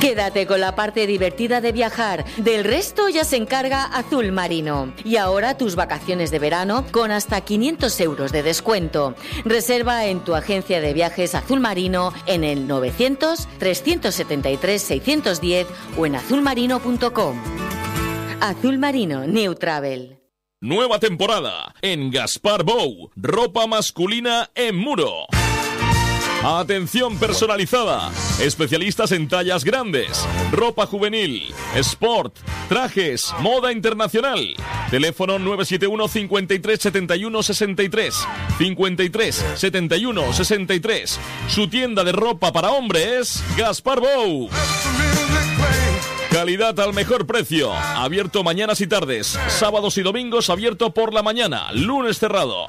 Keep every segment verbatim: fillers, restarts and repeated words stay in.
Quédate con la parte divertida de viajar. Del resto ya se encarga Azul Marino. Y ahora tus vacaciones de verano con hasta quinientos euros de descuento. Reserva en tu agencia de viajes Azul Marino en el novecientos, trescientos setenta y tres, seiscientos diez o en azul marino punto com. Azul Marino, New Travel. Nueva temporada en Gaspar Bou. Ropa masculina en Muro. Atención personalizada. Especialistas en tallas grandes, ropa juvenil, sport, trajes, moda internacional. Teléfono nueve siete uno, cincuenta y tres, setenta y uno, sesenta y tres. cincuenta y tres, setenta y uno, sesenta y tres. Su tienda de ropa para hombres, Gaspar Bou. Calidad al mejor precio. Abierto mañanas y tardes. Sábados y domingos abierto por la mañana. Lunes cerrado.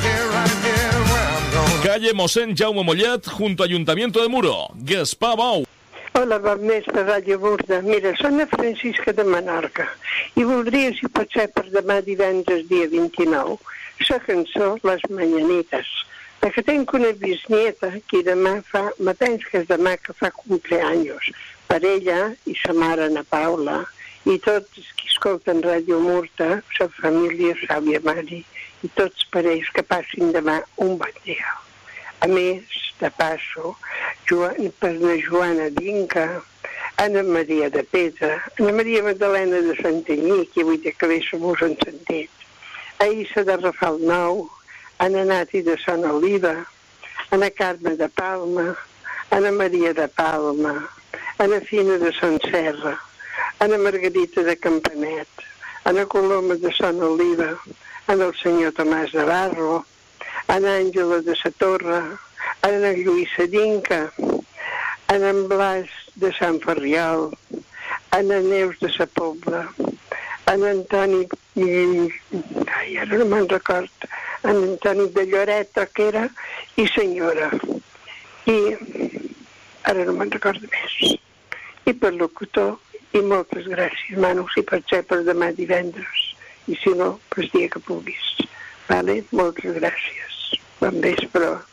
Calle Mossèn Jaume Mollet, junto a Ayuntamiento de Muro. Gaspar Bou. Hola, bon vespre, Ràdio Murda. Mira, soc la Francisca de Menorca i voldria, si pot ser per demà divendres, dia vint-i-nou, la cançó Les Mañanitas, perquè tenc una bisnieta que demà fa, mateix que és demà que fa cumpleaños, per ella i sa mare Ana Paula i tots els que escolten Ràdio Murta, la família Sàvia Mari i tots per ells que passin demà un bon dia. A més, de passo, per la Joana Dinca, Anna Maria de Pedra, Anna Maria Magdalena de Santanyí, que avui té que ve mos en sentit, Aïssa de Rafal Nou, Anna Nati de Son Oliva, Anna Carme de Palma, Anna Maria de Palma, Anna Fina de Son Serra, Anna Margarita de Campanet, Anna Coloma de Son Oliva, Anna el senyor Tomàs Navarro, Anna Àngela de sa Torre, Anna Lluïsa Dinca, Anna Blas de Sant Ferriol, Anna Neus de sa Pobla, Anna Antoni, ai, ara no me'n record, Anna Antoni de Lloreta, que era, i senyora. I ara no me'n recordo més. I per locutor, i moltes gràcies, Manu, si pot ser per demà divendres, i si no, per dia que puguis. Vale? Moltes gràcies. Bon vespre.